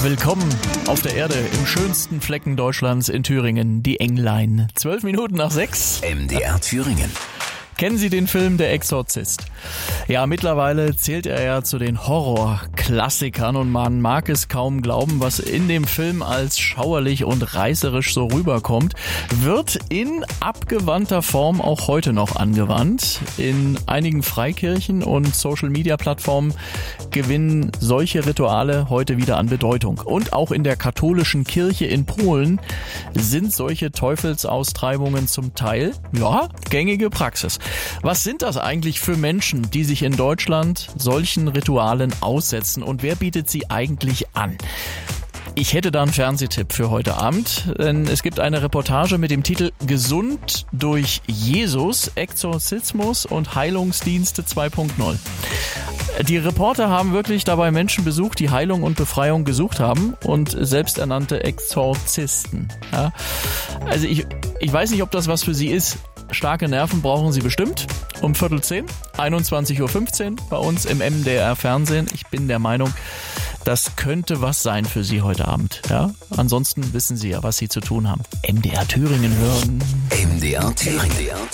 Willkommen auf der Erde, im schönsten Flecken Deutschlands in Thüringen, die Englein. 12 Minuten nach 6. MDR Thüringen. Kennen Sie den Film Der Exorzist? Ja, mittlerweile zählt er ja zu den Horrorklassikern und man mag es kaum glauben, was in dem Film als schauerlich und reißerisch so rüberkommt, wird in abgewandter Form auch heute noch angewandt. In einigen Freikirchen und Social-Media-Plattformen gewinnen solche Rituale heute wieder an Bedeutung. Und auch in der katholischen Kirche in Polen sind solche Teufelsaustreibungen zum Teil, ja, gängige Praxis. Was sind das eigentlich für Menschen, die sich in Deutschland solchen Ritualen aussetzen und wer bietet sie eigentlich an? Ich hätte da einen Fernsehtipp für heute Abend, denn es gibt eine Reportage mit dem Titel Gesund durch Jesus, Exorzismus und Heilungsdienste 2.0. Die Reporter haben wirklich dabei Menschen besucht, die Heilung und Befreiung gesucht haben und selbsternannte Exorzisten. Ja. Also ich weiß nicht, ob das was für Sie ist. Starke Nerven brauchen Sie bestimmt. Um 9:45, 21:15 Uhr bei uns im MDR Fernsehen. Ich bin der Meinung, das könnte was sein für Sie heute Abend. Ja? Ansonsten wissen Sie ja, was Sie zu tun haben. MDR Thüringen hören. MDR Thüringen.